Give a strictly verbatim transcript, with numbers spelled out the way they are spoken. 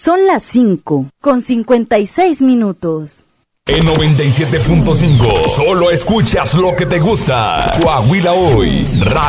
Son las cinco con cincuenta y seis minutos. En noventa y siete punto cinco, solo escuchas lo que te gusta. Coahuila Hoy, Radio.